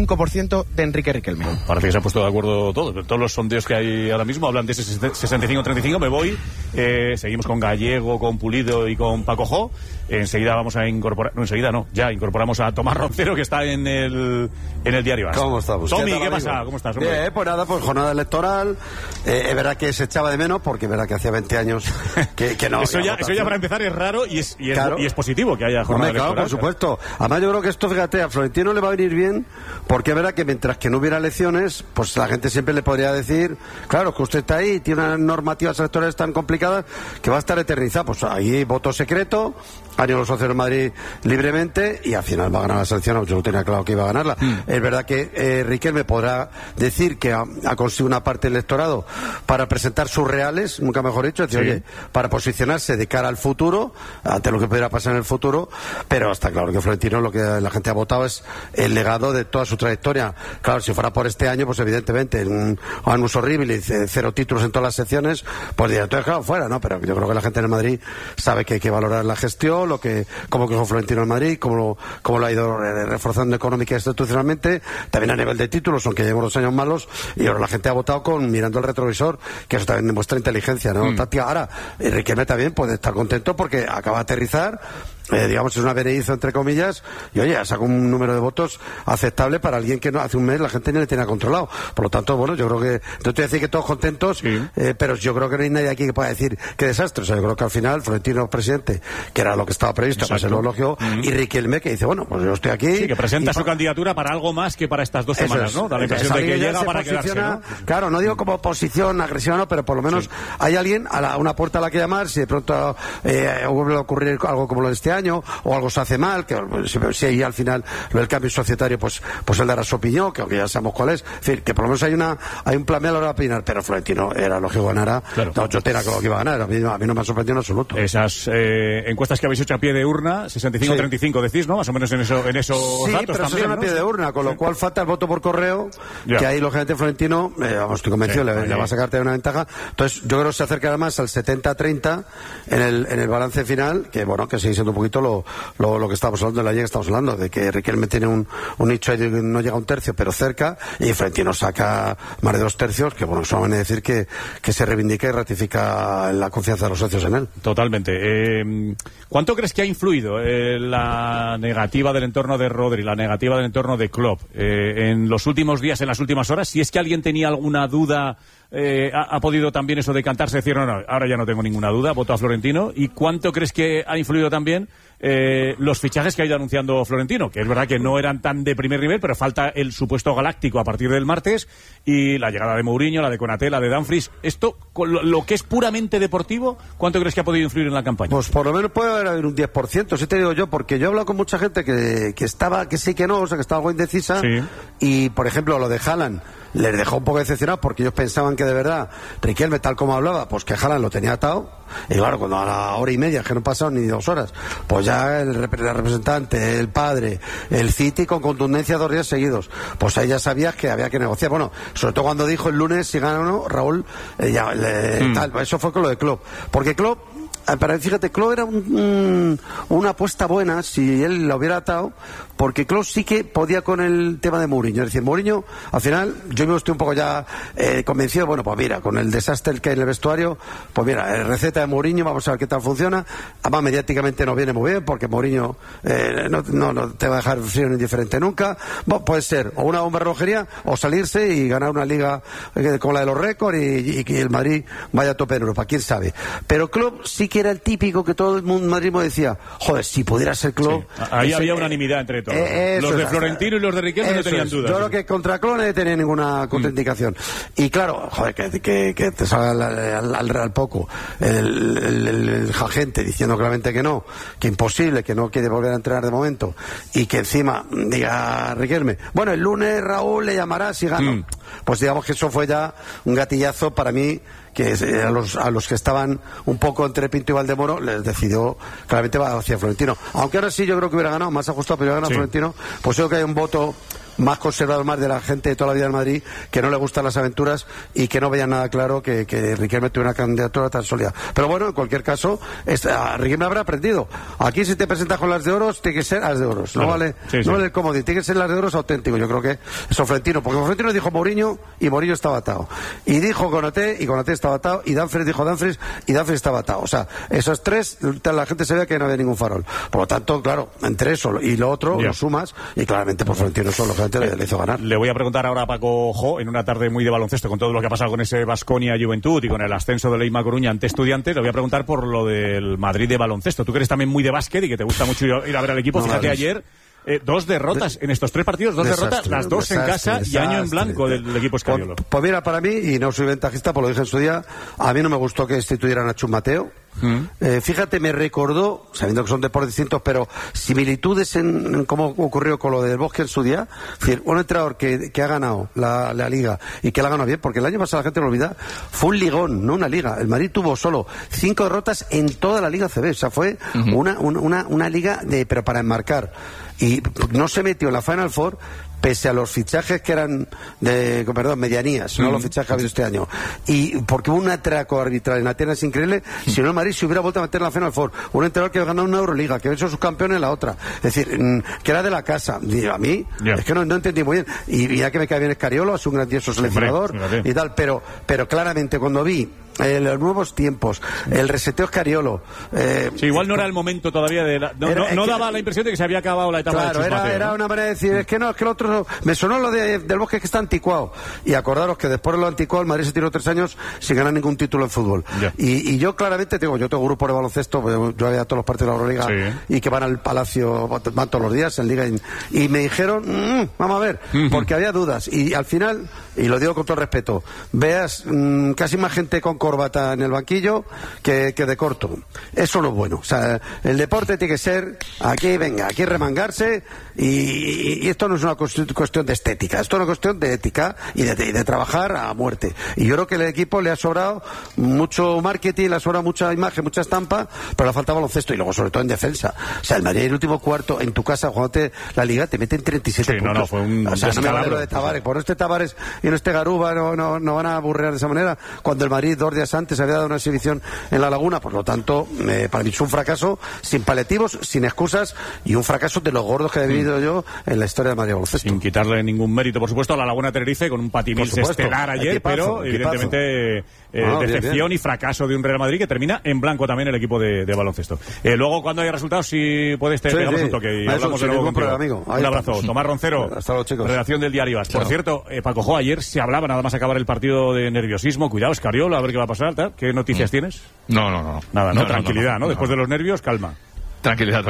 Q: 35% de Enrique Riquelme.
A: Parece que se ha puesto de acuerdo todo. Todos los sondeos que hay ahora mismo hablan de ese 65-35. Me voy. Seguimos con Gallego, con Pulido y con Paco Jo. Enseguida vamos a incorporar... No, enseguida no. Ya incorporamos a Tomás Roncero, que está en el diario AS.
R: ¿Cómo estamos?
A: Tommy, ¿qué pasa? ¿Cómo estás, hombre?
R: Bien, pues nada, pues jornada electoral. Es verdad que se echaba de menos, porque es verdad que hacía 20 años que no.
A: Eso ya para empezar es raro y es positivo que haya jornada electoral.
R: Claro, por supuesto. Además, yo creo que esto, fíjate, a Florentino le va a venir bien, porque es verdad que mientras que no hubiera elecciones, pues la gente siempre le podría decir, claro, que usted está ahí, tiene unas normativas electorales tan complicadas que va a estar eternizado. Pues ahí voto secreto, han ido los socios de Madrid libremente y al final va a ganar la selección. Yo tenía claro que iba a ganarla. Es verdad que Riquelme podrá decir que ha conseguido una parte del electorado para presentar sus reales, nunca mejor dicho, es decir, oye, para posicionarse de cara al futuro, ante lo que pudiera pasar en el futuro, pero está claro que Florentino, lo que la gente ha votado es el legado de toda su trayectoria. Claro, si fuera por este año, pues evidentemente un Anus horrible, 0 títulos en todas las secciones, pues diría, entonces claro, fuera, ¿no? Pero yo creo que la gente en el Madrid sabe que hay que valorar la gestión, cómo quedó Florentino en Madrid, cómo lo ha ido reforzando económica y institucionalmente, también a nivel de títulos, aunque llevamos 2 años malos, y ahora la gente ha votado mirando el retrovisor, que eso también demuestra inteligencia, ¿no? Ahora, Riquelme también puede estar contento porque acaba de aterrizar, digamos, es una benedizo entre comillas, y oye, sacó un número de votos aceptable para alguien que hace un mes la gente ni le tenía controlado. Por lo tanto, bueno, yo creo que, no te voy a decir que todos contentos, pero yo creo que no hay nadie aquí que pueda decir qué desastre. O sea, yo creo que al final Florentino presidente, que era lo que estaba previsto, además el elogio, y Riquelme, que dice, bueno, pues yo estoy aquí.
A: Sí, que presenta su candidatura para algo más que para estas 2 semanas, ¿no? Da la impresión de que llega para quedarse, ¿no?
R: Claro, no digo como oposición agresiva, no, pero por lo menos hay alguien a una puerta a la que llamar, si de pronto vuelve a ocurrir algo como lo de este año, o algo se hace mal, que si hay al final lo del cambio societario, pues él dará su opinión, que aunque ya sabemos cuál es. En fin, que por lo menos hay un plan B a la hora de opinar, pero Florentino era lógico que ganara. Claro. No, yo tenía claro que iba a ganar, a mí no me ha sorprendido en absoluto.
A: Esas encuestas que habéis hecho a pie de urna, 65-35 decís, ¿no? Más o menos en esos
R: sí,
A: datos
R: pero
A: también,
R: son a pie de urna, con lo cual falta el voto por correo, que ahí lógicamente Florentino, estoy convencido, le va a sacarte una ventaja. Entonces yo creo que se acercará más al 70-30 en el balance final, que bueno, que sigue siendo un poquito lo que estamos hablando, de la ley que estamos hablando, de que Riquelme tiene un nicho ahí de que no llega a 1/3, pero cerca, y Florentino saca más de 2/3, que bueno, eso viene a decir que se reivindica y ratifica la confianza de los socios en él.
A: Totalmente. ¿Cuánto crees que ha influido la negativa del entorno de Rodri, la negativa del entorno de Klopp en los últimos días, en las últimas horas? Si es que alguien tenía alguna duda, ha podido también eso decantarse, decir, no, ahora ya no tengo ninguna duda, voto a Florentino. ¿Y cuánto crees que ha influido también los fichajes que ha ido anunciando Florentino? Que es verdad que no eran tan de primer nivel, pero falta el supuesto galáctico a partir del martes, y la llegada de Mourinho, la de Konaté, la de Dumfries. Esto, lo que es puramente deportivo, ¿cuánto crees que ha podido influir en la campaña?
R: Pues por lo menos puede haber un 10%, sí te digo yo, porque yo he hablado con mucha gente que estaba, que sí, que no, o sea, que estaba algo indecisa, y por ejemplo lo de Haaland les dejó un poco decepcionados, porque ellos pensaban que de verdad Riquelme, tal como hablaba, pues que Haaland lo tenía atado, y claro, cuando a la hora y media, que no pasaron ni 2 horas, pues ya el representante, el padre, el City con contundencia 2 días seguidos, pues ahí ya sabías que había que negociar. Bueno, sobre todo cuando dijo el lunes si gana o no, Raúl, tal, eso fue con lo de Klopp, porque Klopp, fíjate, Klopp era una apuesta buena si él la hubiera atado, porque Klopp sí que podía con el tema de Mourinho. Es decir, Mourinho, al final, yo mismo estoy un poco ya convencido, bueno, pues mira, con el desastre que hay en el vestuario, pues mira, receta de Mourinho, vamos a ver qué tal funciona. Además, mediáticamente no viene muy bien, porque Mourinho no te va a dejar frío ni indiferente nunca. Bueno, puede ser o una bomba de relojería, o salirse y ganar una liga como la de los récords, y que el Madrid vaya a tope en Europa, quién sabe. Pero Klopp sí que que era el típico que todo el mundo madridismo decía, joder, si pudiera ser Klopp...
A: Sí. Ahí había unanimidad entre todos. Los de Florentino y los de Riquelme no tenían dudas.
R: Yo creo que contra Klopp no tenía ninguna contraindicación. Y claro, joder, que te salga al poco el agente diciendo claramente que no, que imposible, que no quiere volver a entrenar de momento, y que encima diga Riquelme, bueno, el lunes Raúl le llamará si gano. Pues digamos que eso fue ya un gatillazo para mí, que a los que estaban un poco entre Pinto y Valdemoro les decidió claramente va hacia Florentino. Aunque ahora sí yo creo que hubiera ganado, más ajustado, pero hubiera ganado Florentino, pues creo que hay un voto más conservador, más de la gente de toda la vida del Madrid, que no le gustan las aventuras y que no veían nada claro que Riquelme tuviera una candidatura tan sólida. Pero bueno, en cualquier caso, Riquelme habrá aprendido. Aquí si te presentas con las de oros, tiene que ser las de oros. Claro. No vale el comodín, tiene que ser las de oros auténtico. Yo creo que eso Florentino, porque Florentino dijo Mourinho y Mourinho estaba atado. Y dijo Konaté y Konaté estaba atado. Y Dumfries dijo Dumfries y Dumfries estaba atado. O sea, esos tres, la gente se ve que no había ningún farol. Por lo tanto, claro, entre eso y lo otro, lo sumas, y claramente por Florentino solo le hizo ganar.
A: Le voy a preguntar ahora a Paco Jo, en una tarde muy de baloncesto, con todo lo que ha pasado con ese Baskonia Juventud y con el ascenso de Leima Coruña ante Estudiantes, le voy a preguntar por lo del Madrid de baloncesto. Tú que eres también muy de básquet y que te gusta mucho ir a ver al equipo, fíjate ayer... 2 derrotas en estos 3 partidos, 2 derrotas, las 2 en casa y año en blanco del equipo Escariolo.
R: Pues mira, para mí, y no soy ventajista, pues lo dije en su día, a mí no me gustó que instituyeran a Chus Mateo. Fíjate, me recordó, sabiendo que son deportes distintos, pero similitudes en cómo ocurrió con lo del Bosque en su día. Es decir, un entrenador que ha ganado la liga y que la ha ganado bien, porque el año pasado la gente lo olvida, fue un ligón, no una liga. El Madrid tuvo solo 5 derrotas en toda la Liga CB, o sea, fue una liga pero para enmarcar. Y no se metió en la Final Four pese a los fichajes que eran medianías, no los fichajes que ha habido este año. Y porque hubo un atraco arbitral en Atenas increíble, si no el Madrid se hubiera vuelto a meter en la Final Four. Un entrenador que ha ganado una Euroliga, que ha hecho subcampeón en la otra. Es decir, que era de la casa. Y a mí, es que no entendí muy bien. Y ya que me cae bien Escariolo, es un grandioso seleccionador y tal, pero claramente cuando vi los nuevos tiempos, el reseteo Escariolo.
A: Igual no era el momento todavía no daba la impresión de que se había acabado la etapa de Chus Mateo,
R: era una manera de decir, es que el otro me sonó lo del Bosque que está anticuado. Y acordaros que después de lo anticuado, el Madrid se tiró 3 años sin ganar ningún título en fútbol. Y yo claramente yo tengo grupo de baloncesto, yo había todos los partidos de la Euroliga y que van al Palacio, van todos los días en Liga, y me dijeron, vamos a ver, porque había dudas. Y al final, y lo digo con todo respeto, veas casi más gente con corbata en el banquillo que de corto. Eso no es bueno. O sea, el deporte tiene que ser aquí remangarse, y esto no es una cuestión de estética, esto es una cuestión de ética y de trabajar a muerte. Y yo creo que el equipo le ha sobrado mucho marketing, le ha sobrado mucha imagen, mucha estampa, pero le falta baloncesto, y luego sobre todo en defensa. O sea, el Madrid en el último cuarto en tu casa jugándote la Liga te meten 37 puntos.
A: No, fue un
R: no me hablo de Tavares, por este Tavares y no este Garuba no van a aburrir de esa manera, cuando el Madrid 2 días antes había dado una exhibición en la Laguna. Por lo tanto, para mí es un fracaso sin paliativos, sin excusas, y un fracaso de los gordos que he vivido yo en la historia de Madrid baloncesto.
A: Sin quitarle ningún mérito, por supuesto, a la Laguna Tenerife con un patimil estelar ayer, equipazo, pero evidentemente decepción bien. Y fracaso de un Real Madrid que termina en blanco también el equipo de baloncesto. Luego, cuando haya resultados, si puedes, te pegamos un toque y hablamos de nuevo contigo. Un abrazo. Tomás Roncero,
R: hasta luego, chicos.
A: Redacción del Diario As. Por cierto, Paco Jo, ayer se hablaba, nada más acabar el partido, de nerviosismo. Cuidado, Escariolo, a ver qué va a pasar. ¿Tal? ¿Qué noticias tienes?
D: No.
A: Nada, tranquilidad, ¿no? Después de los nervios, calma.
D: Tranquilidad.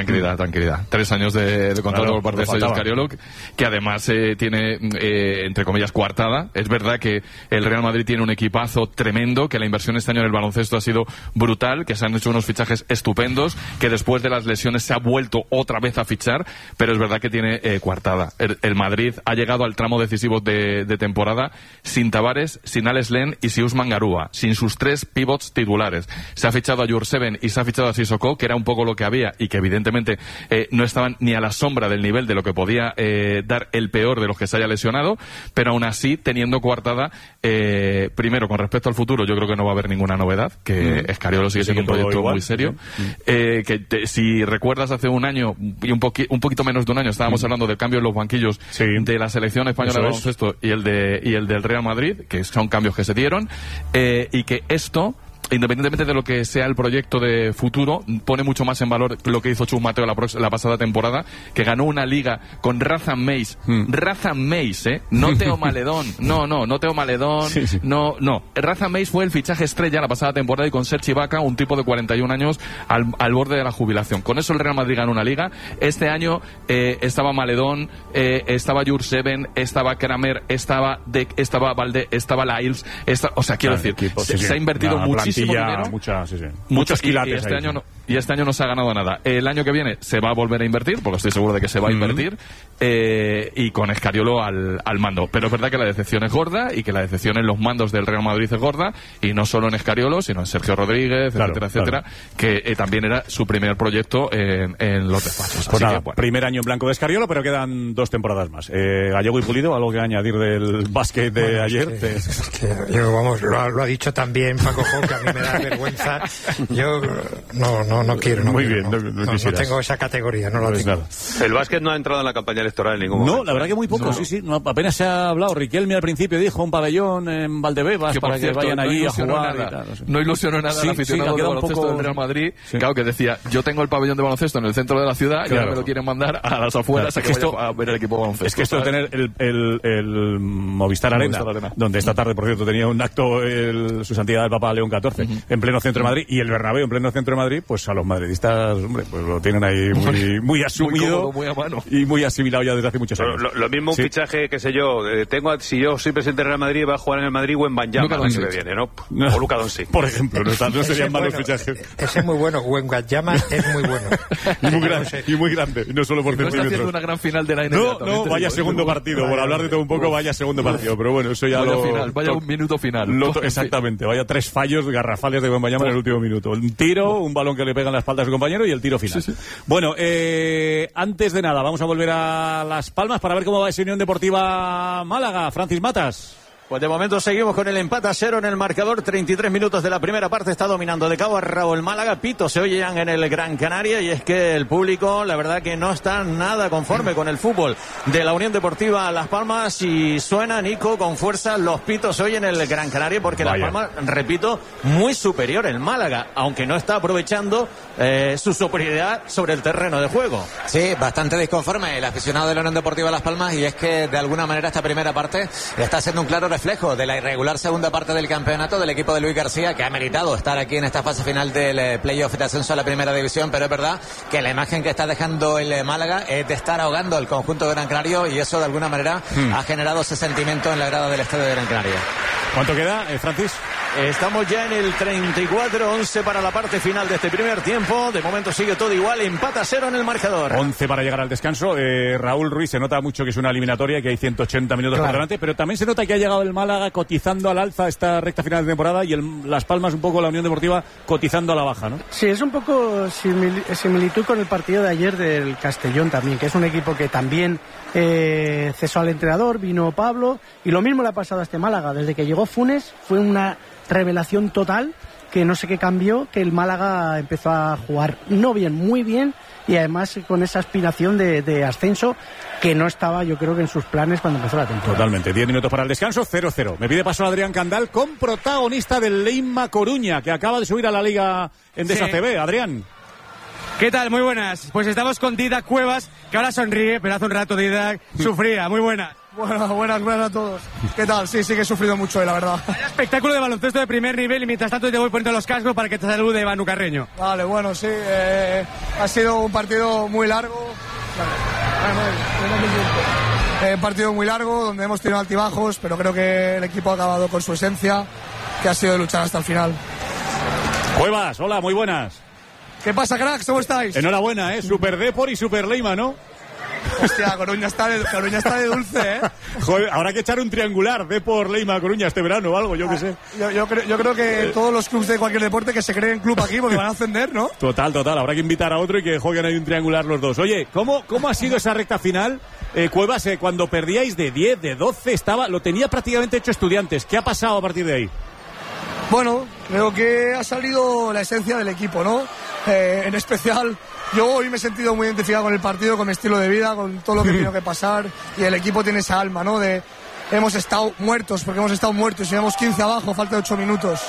D: 3 años de contrato por parte de Sergio Escariolo, que además tiene, entre comillas, coartada. Es verdad que el Real Madrid tiene un equipazo tremendo, que la inversión este año en el baloncesto ha sido brutal, que se han hecho unos fichajes estupendos, que después de las lesiones se ha vuelto otra vez a fichar, pero es verdad que tiene coartada. El Madrid ha llegado al tramo decisivo de temporada sin Tavares, sin Alex Len y sin Usman Garuba, sin sus 3 pivots titulares. Se ha fichado a Jurseven y se ha fichado a Sissoko, que era un poco lo que había, y que evidentemente no estaban ni a la sombra del nivel de lo que podía dar el peor de los que se haya lesionado, pero aún así, teniendo coartada, primero, con respecto al futuro, yo creo que no va a haber ninguna novedad, que Escariolo sigue siendo un proyecto muy serio. Si recuerdas, hace un año y un poquito menos de un año, estábamos hablando del cambio en los banquillos de la selección española de baloncesto y el del Real Madrid, que son cambios que se dieron, y que esto independientemente de lo que sea el proyecto de futuro, pone mucho más en valor lo que hizo Chus Mateo la pasada temporada, que ganó una liga con Razan Meis. Razan Meis, no Teo Maledón. No Teo Maledón. Sí. No. Razan Meis fue el fichaje estrella la pasada temporada, y con Sergi Ibaka, un tipo de 41 años al borde de la jubilación. Con eso el Real Madrid ganó una liga. Este año estaba Maledón, estaba Jurseven, estaba Kramer, estaba Dek, estaba Valde, estaba Lyles. O sea, quiero decir, se ha invertido muchísimo dinero. Muchos quilates. Y este año no se ha ganado nada. El año que viene se va a volver a invertir, porque estoy seguro de que se va a invertir, y con Escariolo al mando. Pero es verdad que la decepción es gorda, y que la decepción en los mandos del Real Madrid es gorda, y no solo en Escariolo, sino en Sergio Rodríguez, etcétera, que también era su primer proyecto en los despachos.
A: Pues nada, primer año en blanco de Escariolo, pero quedan 2 temporadas más. Gallego y Pulido, ¿algo que añadir del básquet de ayer?
H: Es que lo ha dicho también Paco Jo, que a mí me da vergüenza. Yo no quiero.
A: Muy bien,
H: no tengo esa categoría, no lo tengo.
J: Nada. El básquet no ha entrado en la campaña electoral en ningún momento.
A: No, la verdad que muy poco, sí. No, apenas se ha hablado. Riquelme al principio dijo un pabellón en Valdebebas para que vayan allí a jugar.
D: No ilusionó nada al aficionado de baloncesto del Real Madrid. Claro, que decía, yo tengo el pabellón de baloncesto en el centro de la ciudad, y ahora me lo quieren mandar a las afueras a que vaya a ver el equipo de baloncesto.
A: Es que esto de tener el Movistar Arena, donde esta tarde, por cierto, tenía un acto su santidad el Papa León XIV, en pleno centro de Madrid, y el Bernabéu en pleno centro de Madrid, pues a los madridistas, hombre, pues lo tienen ahí muy asumido,
D: muy a mano,
A: y muy asimilado ya desde hace muchos años.
J: Lo mismo un fichaje, qué sé yo, si yo soy presidente del Real Madrid, va a jugar en el Madrid Wembanyama el año que viene, ¿no? O Luka Doncic.
A: Por ejemplo, no serían malos fichajes.
H: Ese es muy bueno, Wembanyama es muy bueno.
A: y muy grande, y no solo por centímetros.
D: No está haciendo una gran final de la NBA.
A: No, vaya segundo partido, por hablar de todo un poco, vaya segundo partido, pero bueno, eso ya
D: vaya un minuto final.
A: Exactamente, vaya 3 fallos garrafales de Wembanyama en el último minuto. Un tiro, un balón que le pega en la espalda a su compañero, y el tiro final. Bueno, antes de nada, vamos a volver a Las Palmas para ver cómo va esa Unión Deportiva Málaga. Francis Matas.
B: Pues de momento seguimos con el empate a 0 en el marcador. 33 minutos de la primera parte. Está dominando de cabo a rabo el Málaga. Pitos se oyen en el Gran Canaria, y es que el público, la verdad que no está nada conforme con el fútbol de la Unión Deportiva Las Palmas, y suena, Nico, con fuerza los pitos se oyen en el Gran Canaria, porque Las Palmas, repito, muy superior el Málaga, aunque no está aprovechando su superioridad sobre el terreno de juego.
M: Sí, bastante disconforme el aficionado de la Unión Deportiva Las Palmas, y es que de alguna manera esta primera parte está siendo un claro reflejo de la irregular segunda parte del campeonato del equipo de Luis García, que ha meritado estar aquí en esta fase final del playoff de ascenso a la primera división, pero es verdad que la imagen que está dejando el Málaga es de estar ahogando el conjunto de Gran Canario, y eso de alguna manera ha generado ese sentimiento en la grada del estadio de Gran Canaria.
A: ¿Cuánto queda, Francis?
B: Estamos ya en el 34-11 para la parte final de este primer tiempo. De momento sigue todo igual, empata 0 en el marcador.
A: 11 para llegar al descanso. Raúl Ruiz, se nota mucho que es una eliminatoria y que hay 180 minutos por delante, pero también se nota que ha llegado el Málaga cotizando al alza esta recta final de temporada, y Las Palmas un poco la Unión Deportiva cotizando a la baja, ¿no?
N: Sí, es un poco similitud con el partido de ayer del Castellón también, que es un equipo que también cesó al entrenador, vino Pablo, y lo mismo le ha pasado a este Málaga. Desde que llegó Funes fue una revelación total, que no sé qué cambió, que el Málaga empezó a jugar no bien, muy bien, y además con esa aspiración de ascenso que no estaba, yo creo, que en sus planes cuando empezó la temporada.
A: Totalmente. 10 minutos para el descanso, 0-0. Me pide paso Adrián Candal, con protagonista del Leima Coruña, que acaba de subir a la Liga Endesa CB. Adrián.
C: ¿Qué tal? Muy buenas. Pues estamos con Didac Cuevas, que ahora sonríe, pero hace un rato Didac sufría. Muy buenas.
S: Bueno, buenas a todos. ¿Qué tal? Sí que he sufrido mucho hoy, la verdad.
C: Hay espectáculo de baloncesto de primer nivel, y mientras tanto te voy poniendo los cascos para que te salude Manu Carreño.
S: Vale, bueno, sí. Ha sido un partido muy largo. Un partido muy largo, donde hemos tenido altibajos, pero creo que el equipo ha acabado con su esencia, que ha sido de luchar hasta el final.
A: Cuevas, hola, muy buenas.
S: ¿Qué pasa, cracks? ¿Cómo estáis?
A: Enhorabuena, Super Depor y Super Leima, ¿no?
S: Hostia, Coruña está de dulce, ¿eh?
A: Joder, habrá que echar un triangular Depor, Leima, Coruña este verano o algo, yo qué sé.
S: Yo creo que todos los clubes de cualquier deporte que se creen club aquí, porque van a ascender, ¿no?
A: Total, habrá que invitar a otro y que jueguen ahí un triangular los dos. Oye, ¿cómo ha sido esa recta final? Cuevas, cuando perdíais de 10, de 12, lo tenía prácticamente hecho Estudiantes. ¿Qué ha pasado a partir de ahí?
S: Bueno, creo que ha salido la esencia del equipo, ¿no? En especial, yo hoy me he sentido muy identificado con el partido, con mi estilo de vida, con todo lo que tiene que pasar, y el equipo tiene esa alma, ¿no? Hemos estado muertos, y llevamos 15 abajo, falta 8 minutos,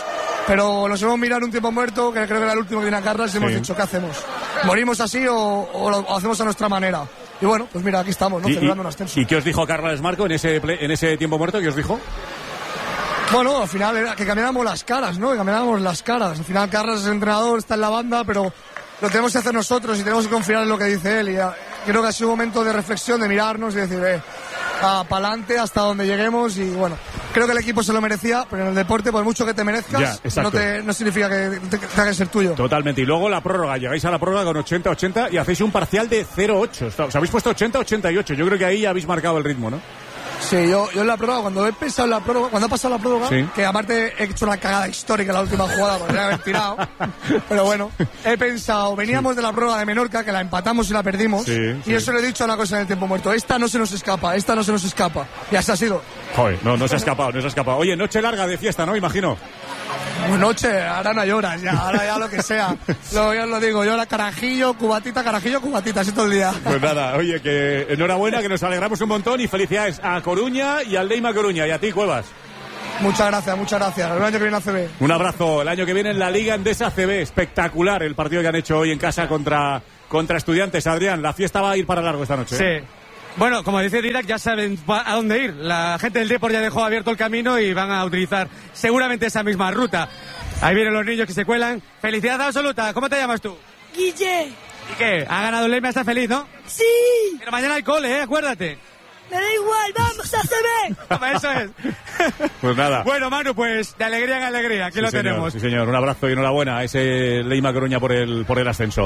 S: pero nos hemos mirado un tiempo muerto, que creo que era el último que viene a Carlas, y hemos dicho, ¿qué hacemos? ¿Morimos así o lo hacemos a nuestra manera? Y bueno, pues mira, aquí estamos, ¿no? Celebrando un ascenso.
A: ¿Y qué os dijo Carles Marco en ese tiempo muerto? ¿Qué os dijo?
S: Bueno, al final era que cambiáramos las caras, ¿no? Que cambiáramos las caras. Al final Carles es el entrenador, está en la banda, pero lo tenemos que hacer nosotros y tenemos que confiar en lo que dice él. Y creo que ha sido un momento de reflexión, de mirarnos y decir, para adelante hasta donde lleguemos. Y bueno, creo que el equipo se lo merecía, pero en el deporte, por mucho que te merezcas, no significa que tenga que ser tuyo.
A: Totalmente. Y luego la prórroga. Llegáis a la prórroga con 80-80 y hacéis un parcial de 0-8. Os habéis puesto 80-88. Yo creo que ahí ya habéis marcado el ritmo, ¿no?
S: Sí, yo en la prórroga, cuando he pensado en la prórroga, cuando ha pasado la prórroga, que aparte he hecho una cagada histórica en la última jugada, podría haber tirado, pero bueno, he pensado, veníamos de la prórroga de Menorca, que la empatamos y la perdimos, y eso le he dicho una cosa en el tiempo muerto, esta no se nos escapa, y así ha sido.
A: Joder, no se ha escapado. Oye, noche larga de fiesta, ¿no? Imagino.
S: Noche, ahora no hay horas, ahora ya lo que sea. Yo os lo digo, yo ahora carajillo, cubatita, así todo el día.
A: Pues nada, oye, que enhorabuena, que nos alegramos un montón y felicidades a Coruña y al Leima Coruña y a ti, Cuevas.
S: Muchas gracias. El año que viene ACB.
A: Un abrazo. El año que viene en la Liga Endesa ACB. Espectacular el partido que han hecho hoy en casa contra Estudiantes. Adrián, la fiesta va a ir para largo esta noche.
C: Sí. Bueno, como dice Dirac, ya saben a dónde ir. La gente del Depor ya dejó abierto el camino y van a utilizar seguramente esa misma ruta. Ahí vienen los niños que se cuelan. Felicidad absoluta. ¿Cómo te llamas tú?
T: Guille.
C: ¿Y qué? ¿Ha ganado el Leima? ¿Estás feliz, no?
T: Sí.
C: Pero mañana hay cole, acuérdate.
T: Me da igual, vamos a CB.
C: Eso es.
A: Pues nada.
C: Bueno, Manu, pues de alegría en alegría, aquí lo tenemos.
A: Sí, señor, un abrazo y enhorabuena a ese Leima Coruña por el ascenso.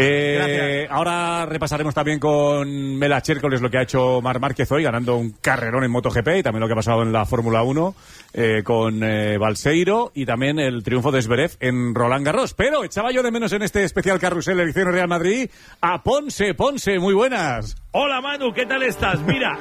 A: Ahora repasaremos también con Mela Chércoles lo que ha hecho Marc Márquez hoy, ganando un carrerón en MotoGP, y también lo que ha pasado en la Fórmula 1 con Balseiro, y también el triunfo de Zverev en Roland Garros. Pero echaba yo de menos en este especial carrusel edición Real Madrid a Ponce, muy buenas.
U: Hola Manu, ¿qué tal estás? Mira,